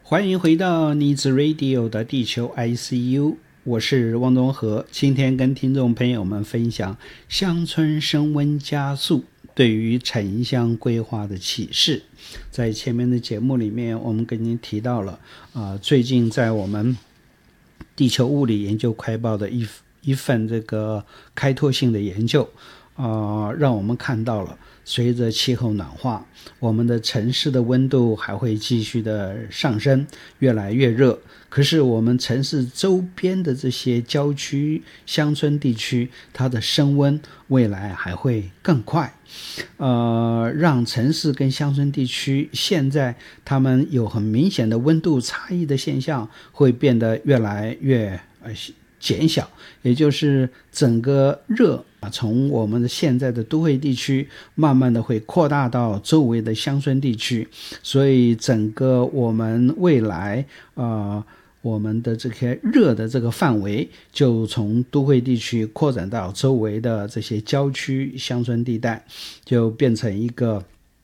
欢迎回到尼子 Radio 的地球 ICU， 我是汪东和，今天跟听众朋友们分享乡村升温加速对于城乡规划的启示。在前面的节目里面，我们跟您提到了最近在我们地球物理研究快报的一份这个开拓性的研究，让我们看到了随着气候暖化，我们的城市的温度还会继续的上升，越来越热。可是我们城市周边的这些郊区、乡村地区，它的升温未来还会更快。让城市跟乡村地区现在他们有很明显的温度差异的现象，会变得越来越减小，也就是整个热从我们的现在的都会地区慢慢的会扩大到周围的乡村地区，所以整个我们未来我们的这些热的这个范围就从都会地区扩展到周围的这些郊区乡村地带，就变成一个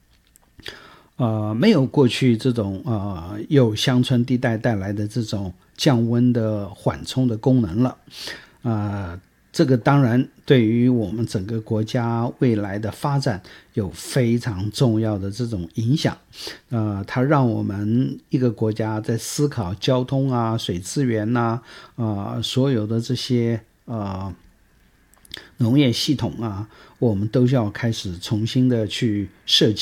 没有过去这种由乡村地带带来的这种降温的缓冲的功能了。这个当然对于我们整个国家未来的发展有非常重要的这种影响。它让我们一个国家在思考交通啊、水资源啊、所有的这些农业系统啊，我们都要开始重新的去设